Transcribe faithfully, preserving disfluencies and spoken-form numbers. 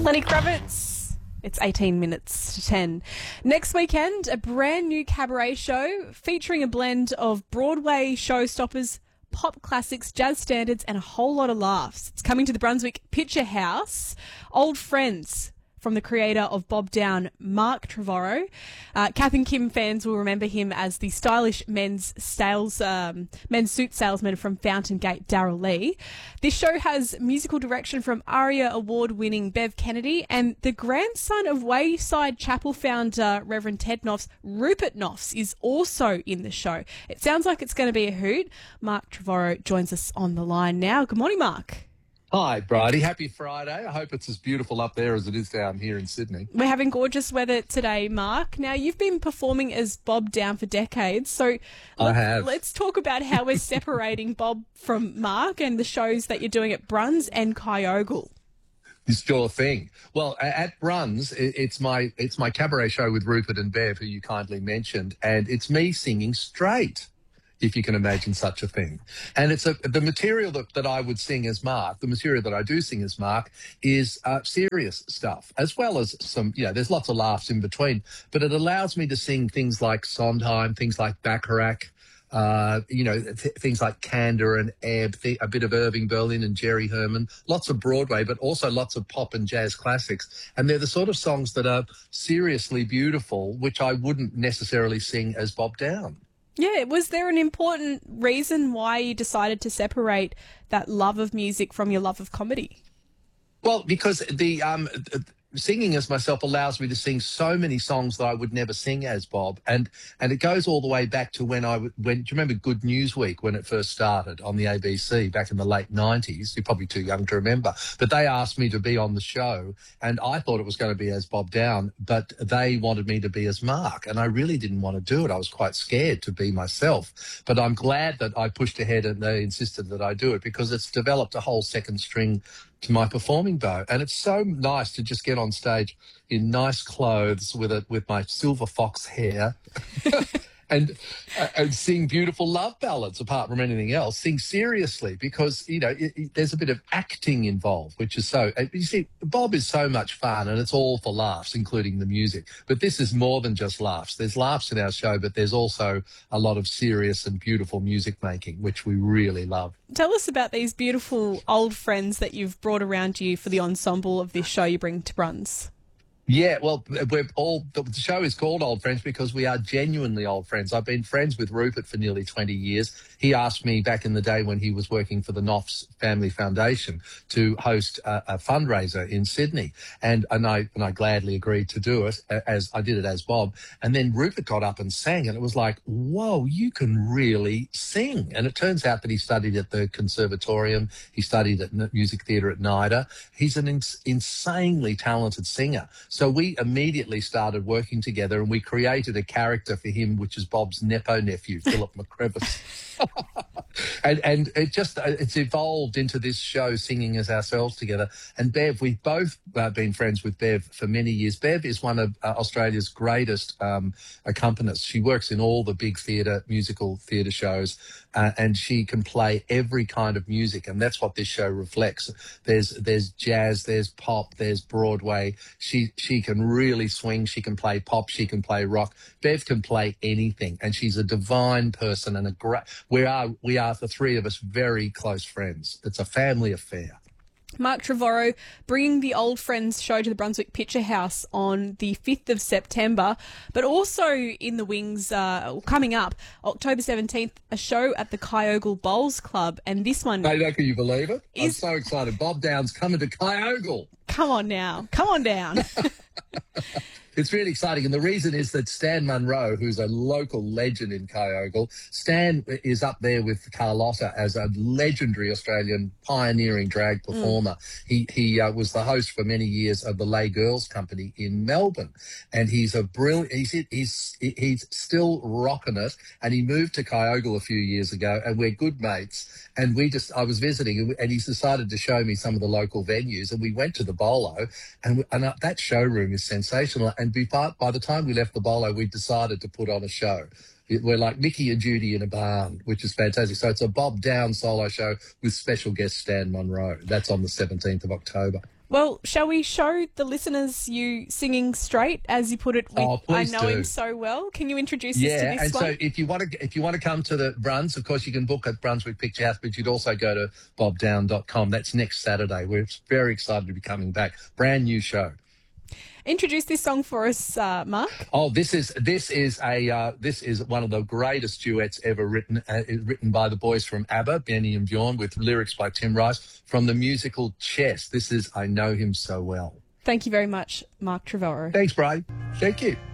Lenny Kravitz. It's eighteen minutes to ten. Next weekend, a brand new cabaret show featuring a blend of Broadway showstoppers, pop classics, jazz standards, and a whole lot of laughs. It's coming to the Brunswick Picture House. Old friends from the creator of Bob Down, Mark Trevorrow. Uh, Kath and Kim fans will remember him as the stylish men's sales, um, men's suit salesman from Fountain Gate, Darryl Lee. This show has musical direction from ARIA award-winning Bev Kennedy, and the grandson of Wayside Chapel founder Reverend Ted Knopfs, Rupert Knopfs, is also in the show. It sounds like it's going to be a hoot. Mark Trevorrow joins us on the line now. Good morning, Mark. Hi, Bridie. Happy Friday. I hope it's as beautiful up there as it is down here in Sydney. We're having gorgeous weather today, Mark. Now, you've been performing as Bob Down for decades, so I let, have. let's talk about how we're separating Bob from Mark and the shows that you're doing at Bruns and Kyogle. It's your thing. Well, at Bruns, it's my it's my cabaret show with Rupert and Bev, who you kindly mentioned, and it's me singing straight, if you can imagine such a thing. And it's a, the material that, that I would sing as Mark, the material that I do sing as Mark, is uh, serious stuff, as well as some, you know, there's lots of laughs in between, but it allows me to sing things like Sondheim, things like Bacharach, uh, you know, th- things like Kander and Ebb, th- a bit of Irving Berlin and Jerry Herman, lots of Broadway, but also lots of pop and jazz classics. And they're the sort of songs that are seriously beautiful, which I wouldn't necessarily sing as Bob Down. Yeah, was there an important reason why you decided to separate that love of music from your love of comedy? Well, because the um, singing as myself allows me to sing so many songs that I would never sing as Bob, and and it goes all the way back to when I when do you remember Good News Week when it first started on the A B C back in the late nineties? You're probably too young to remember, but they asked me to be on the show, and I thought it was going to be as Bob Down, but they wanted me to be as Mark, and I really didn't want to do it. I was quite scared to be myself, but I'm glad that I pushed ahead and they insisted that I do it, because it's developed a whole second string to my performing bow, and it's so nice to just get on stage in nice clothes with it with my silver fox hair and uh, and sing beautiful love ballads apart from anything else. Sing seriously, because you know it, it, there's a bit of acting involved, which is so. Uh, you see, Bob is so much fun, and it's all for laughs, including the music. But this is more than just laughs. There's laughs in our show, but there's also a lot of serious and beautiful music making, which we really love. Tell us about these beautiful old friends that you've brought around you for the ensemble of this show you bring to Bruns. Yeah, well, we're all, the show is called Old Friends because we are genuinely old friends. I've been friends with Rupert for nearly twenty years. He asked me back in the day when he was working for the Knopfs Family Foundation to host a, a fundraiser in Sydney. And, and I, and I gladly agreed to do it, as I did it as Bob. And then Rupert got up and sang, and it was like, whoa, you can really sing. And it turns out that he studied at the Conservatorium. He studied at Music Theatre at NIDA. He's an ins- insanely talented singer. So we immediately started working together, and we created a character for him, which is Bob's Nepo nephew, Philip McCrevice. and and it just it's evolved into this show, singing as ourselves together. And Bev, we've both uh, been friends with Bev for many years. Bev is one of uh, Australia's greatest um, accompanists. She works in all the big theatre, musical theatre shows, uh, and she can play every kind of music, and that's what this show reflects. There's there's jazz, there's pop, there's Broadway. She she can really swing. She can play pop. She can play rock. Bev can play anything, and she's a divine person and a great. We are we are the three of us very close friends. It's a family affair. Mark Trevorrow bringing the Old Friends show to the Brunswick Picture House on the fifth of September, but also in the wings, uh, coming up, October seventeenth, a show at the Kyogle Bowls Club, and this one... Hey, can you believe it? Is... I'm so excited. Bob Down's coming to Kyogle. Come on now. Come on down. It's really exciting. And the reason is that Stan Munro, who's a local legend in Kyogle, Stan is up there with Carlotta as a legendary Australian pioneering drag performer. Mm. He he uh, was the host for many years of the Lay Girls Company in Melbourne. And he's a brilliant, he's, he's, he's still rocking it. And he moved to Kyogle a few years ago, and we're good mates. And we just, I was visiting, and he's decided to show me some of the local venues. And we went to the Bolo, and, and uh, that showroom is sensational. And be part, by the time we left the Bolo, we decided to put on a show. We're like Mickey and Judy in a barn, which is fantastic. So it's a Bob Down solo show with special guest Stan Munro. That's on the seventeenth of October. Well, shall we show the listeners you singing straight, as you put it, with Oh, I please Know do. Him So Well? Can you introduce us Yeah, to this and one? so if you want to if you want to come to the Bruns, of course you can book at Brunswick Picture House, but you'd also go to bob down dot com. That's next Saturday. We're very excited to be coming back. Brand new show. Introduce this song for us, uh, Mark. Oh, this is this is a uh, this is one of the greatest duets ever written, uh, written by the boys from ABBA, Benny and Bjorn, with lyrics by Tim Rice from the musical Chess. This is I Know Him So Well. Thank you very much, Mark Trevorrow. Thanks, Bray. Thank you.